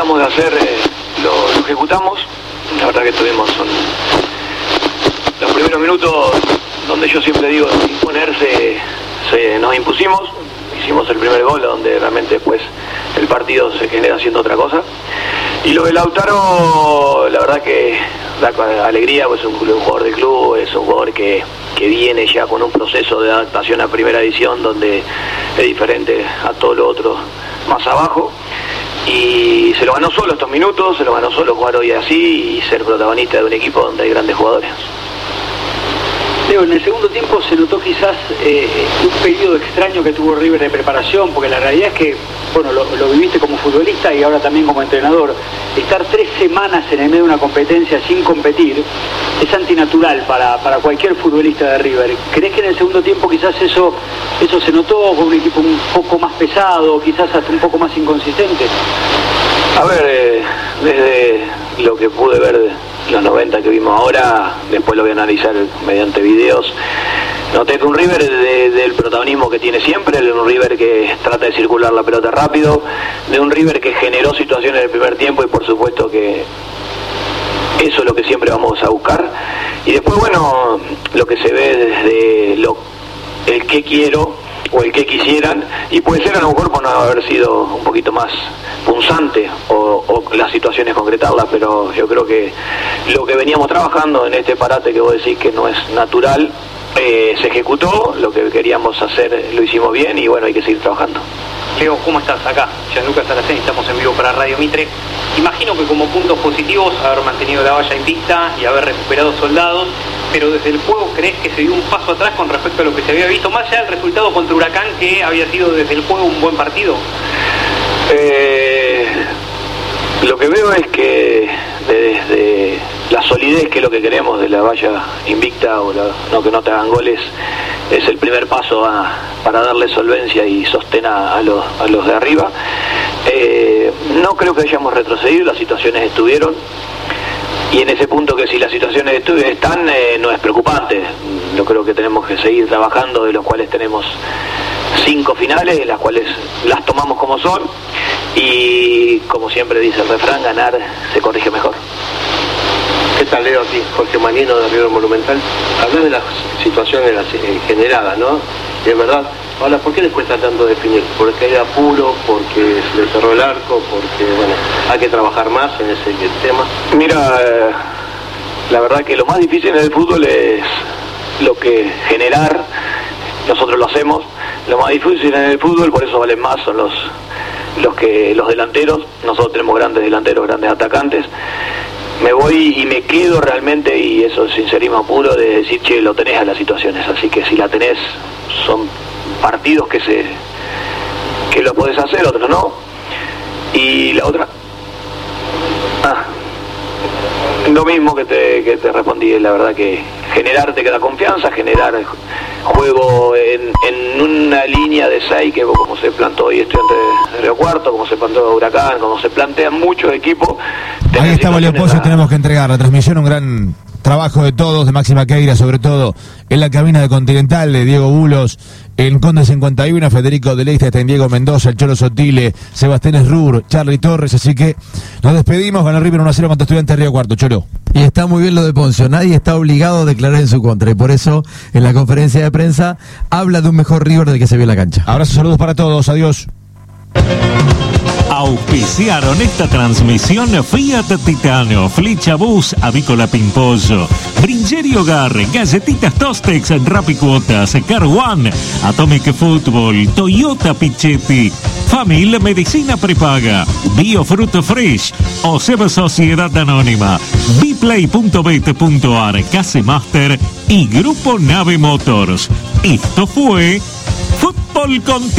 tratamos de hacer lo ejecutamos. La verdad que tuvimos los primeros minutos donde yo siempre digo imponerse, nos impusimos, hicimos el primer gol donde realmente después el partido se genera haciendo otra cosa. Y lo de Lautaro, la verdad que da alegría, pues es un jugador de club, es un jugador que viene ya con un proceso de adaptación a primera división donde es diferente a todo lo otro más abajo. Y se lo ganó solo estos minutos, se lo ganó solo jugar hoy así y ser protagonista de un equipo donde hay grandes jugadores. Leo, en el segundo tiempo se notó quizás un periodo extraño que tuvo River de preparación, porque la realidad es que, bueno, lo viviste como futbolista y ahora también como entrenador. Estar 3 semanas en el medio de una competencia sin competir es antinatural para cualquier futbolista de River. ¿Crees que en el segundo tiempo quizás eso se notó con un equipo un poco más pesado, quizás hasta un poco más inconsistente? A ver, desde lo que pude ver los 90 que vimos ahora, después lo voy a analizar mediante videos, noté que un River del protagonismo que tiene siempre, de un River que trata de circular la pelota rápido, de un River que generó situaciones en el primer tiempo y por supuesto que eso es lo que siempre vamos a buscar. Y después, bueno, lo que se ve desde el que quiero o el que quisieran, y puede ser a lo mejor por no haber sido un poquito más punzante o las situaciones concretarlas, pero yo creo que lo que veníamos trabajando en este parate que vos decís que no es natural, se ejecutó, lo que queríamos hacer lo hicimos bien y bueno, hay que seguir trabajando. Leo, ¿cómo estás? Acá, Gianluca Saraceni, estamos en vivo para Radio Mitre. Imagino que como puntos positivos haber mantenido la valla invicta y haber recuperado soldados, pero desde el juego, ¿crees que se dio un paso atrás con respecto a lo que se había visto? Más allá del resultado contra Huracán, que había sido desde el juego un buen partido. Lo que veo es que desde la solidez, que es lo que queremos de la valla invicta, o no que no te hagan goles, es el primer paso para darle solvencia y sostén a los de arriba. No creo que hayamos retrocedido, las situaciones estuvieron, y en ese punto que si las situaciones están, no es preocupante. Yo creo que tenemos que seguir trabajando, de los cuales tenemos 5 finales, las cuales las tomamos como son, y como siempre dice el refrán, ganar se corrige mejor. ¿Qué tal, Leo? Aquí Jorge Manino de River Monumental. Hablas de las situaciones generadas, ¿no? Y es verdad. Ahora, ¿por qué les cuesta tanto definir? ¿Porque hay apuro? ¿Porque se les cerró el arco? ¿Porque, bueno, hay que trabajar más en ese tema? Mira, la verdad que lo más difícil en el fútbol es lo que generar. Nosotros lo hacemos. Lo más difícil en el fútbol, por eso valen más, son los delanteros. Nosotros tenemos grandes delanteros, grandes atacantes. Me voy y me quedo realmente, y eso es sincerismo puro, de decir, che, lo tenés a las situaciones, así que si la tenés, son partidos que lo podés hacer, otros no. Y la otra, lo mismo que te respondí, la verdad que generar te da confianza, generar juego en una línea de 6, que como se plantó hoy Estudiantes de Río Cuarto, como se plantó Huracán, como se plantean muchos equipos. Ahí estaba Leopoldo, tenemos que entregar la transmisión, un gran trabajo de todos, de Máxima Queira, sobre todo en la cabina de Continental, de Diego Bulos, en Conde 51, Federico de Leite, está en Diego Mendoza, el Cholo Sotile, Sebastián Esrur, Charly Torres, así que nos despedimos. Ganó River 1-0 contra Estudiantes de Río Cuarto. Cholo. Y está muy bien lo de Poncio, nadie está obligado a declarar en su contra, y por eso en la conferencia de prensa habla de un mejor River del que se vio en la cancha. Abrazos, saludos para todos, adiós. Auspiciaron esta transmisión Fiat Titano, Flecha Bus, Avícola Pimpollo, Bringeri Hogar, Galletitas Tostex, Rapicuotas, Car One, Atomic Football, Toyota Pichetti, Famil Medicina Prepaga, Biofruit Fresh, Oseb Sociedad Anónima, Biplay.bet.ar, Casemaster y Grupo Nave Motors. Esto fue Fútbol Contigo.